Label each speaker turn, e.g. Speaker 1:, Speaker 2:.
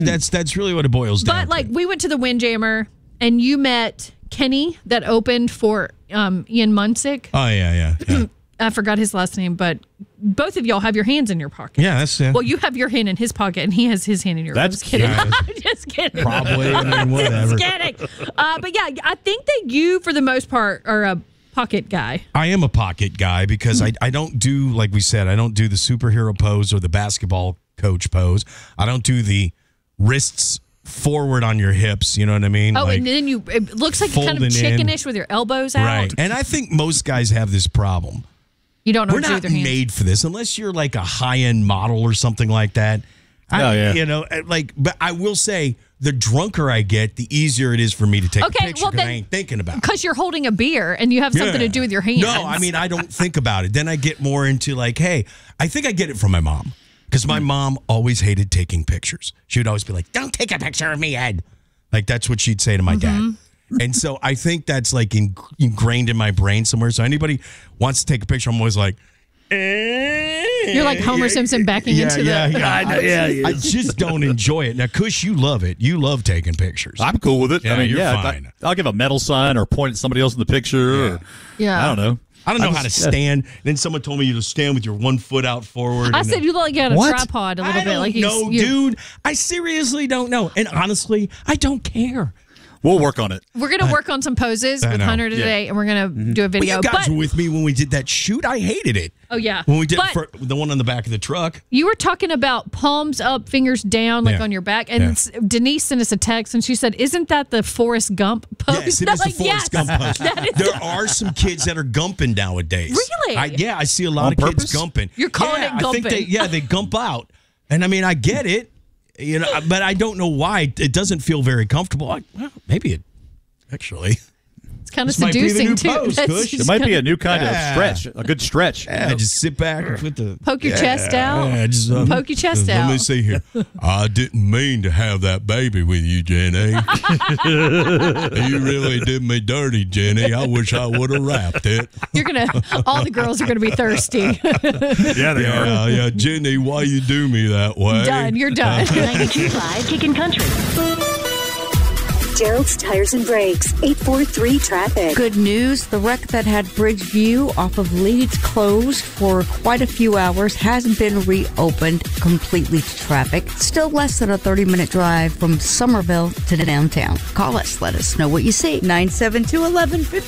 Speaker 1: That's really what it boils down
Speaker 2: But like we went to the Windjammer and you met Kenny that opened for Ian Munsick.
Speaker 1: Oh, yeah.
Speaker 2: I forgot his last name, but both of y'all have your hands in your pocket.
Speaker 1: Yeah, that's it.
Speaker 2: Well, you have your hand in his pocket, and he has his hand in yours.
Speaker 3: That's
Speaker 2: I'm just kidding. I'm just kidding.
Speaker 1: Probably. I mean, whatever.
Speaker 2: Just kidding. But yeah, I think that you, for the most part, are a pocket guy.
Speaker 1: I am a pocket guy because I don't do, like we said, I don't do the superhero pose or the basketball coach pose. I don't do the wrists forward on your hips, you know what I mean?
Speaker 2: Oh,
Speaker 1: like,
Speaker 2: and then it looks like kind of chickenish with your elbows out.
Speaker 1: Right. And I think most guys have this problem.
Speaker 2: You don't know
Speaker 1: We're
Speaker 2: what to do
Speaker 1: not
Speaker 2: with your hands.
Speaker 1: made for this unless you're like a high-end model or something like that. You know, but I will say the drunker I get, the easier it is for me to take a picture because I ain't thinking about it.
Speaker 2: Because you're holding a beer and you have something to do with your hands.
Speaker 1: No, I mean, I don't think about it. Then I get more into like, hey, I think I get it from my mom. Because my mom always hated taking pictures. She would always be like, don't take a picture of me, Ed. Like, that's what she'd say to my dad. And so I think that's like ingrained in my brain somewhere. So anybody wants to take a picture, I'm always like,
Speaker 2: You're like Homer Simpson backing into the...
Speaker 1: I just don't enjoy it. Now, Kush, you love it. You love taking pictures.
Speaker 3: I'm cool with it.
Speaker 1: Yeah,
Speaker 3: I mean,
Speaker 1: you're fine.
Speaker 3: I'll give a medal sign or point at somebody else in the picture.
Speaker 2: Yeah.
Speaker 3: I don't know.
Speaker 1: I don't know how to stand. Then someone told me you to stand with your 1 foot out forward.
Speaker 2: I said you look like you had a
Speaker 1: What?
Speaker 2: tripod a little
Speaker 1: I
Speaker 2: bit.
Speaker 1: don't
Speaker 2: Like
Speaker 1: know, dude. I seriously don't know. And honestly, I don't care.
Speaker 3: We'll work on it.
Speaker 2: We're going to work on some poses with
Speaker 1: know.
Speaker 2: Hunter today, and we're going to do a
Speaker 1: But
Speaker 2: video.
Speaker 1: you guys were with me when we did that shoot. I hated it.
Speaker 2: Oh, yeah.
Speaker 1: When we did
Speaker 2: But-
Speaker 1: for the one on the back of the truck.
Speaker 2: You were talking about palms up, fingers down, like
Speaker 1: Yeah.
Speaker 2: on your back. And Denise sent us a text, and she said, isn't that the Forrest Gump pose?
Speaker 1: Yes, it
Speaker 2: I'm
Speaker 1: is the
Speaker 2: like,
Speaker 1: Forrest Gump pose.
Speaker 2: That is
Speaker 1: There are some kids that are gumping nowadays.
Speaker 2: Really?
Speaker 1: I see a lot
Speaker 3: On
Speaker 1: of kids
Speaker 3: purpose?
Speaker 1: gumping.
Speaker 2: You're calling it
Speaker 1: I think
Speaker 2: gumping.
Speaker 1: they gump out. And I mean, I get it, you know, but I don't know why. It doesn't feel very comfortable. Well, maybe it actually.
Speaker 2: It's kind of
Speaker 1: This might be the
Speaker 2: seducing,
Speaker 1: new
Speaker 2: too.
Speaker 1: pose,
Speaker 2: That's
Speaker 1: Kush.
Speaker 2: just
Speaker 3: It might be
Speaker 2: kinda-
Speaker 3: a new kind
Speaker 1: Yeah.
Speaker 3: of stretch, a good stretch.
Speaker 1: Yeah, just sit back and put the
Speaker 2: Poke your chest out.
Speaker 1: Yeah, just,
Speaker 2: Poke your chest
Speaker 1: Let me
Speaker 2: out.
Speaker 1: see here. I didn't mean to have that baby with you, Jenny. You really did me dirty, Jenny. I wish I would have wrapped it.
Speaker 2: You're going to, all the girls are going to be thirsty.
Speaker 3: Yeah, they are.
Speaker 1: Yeah, Jenny, why you do me that way?
Speaker 2: Done. You're done.
Speaker 4: 92.5 Kickin' Country. Gerald's Tires and Brakes, 843 traffic.
Speaker 5: Good news, the wreck that had Bridgeview off of Leeds closed for quite a few hours has been reopened completely to traffic. Still less than a 30-minute drive from Somerville to downtown. Call us, let us know what you see. 972-1150.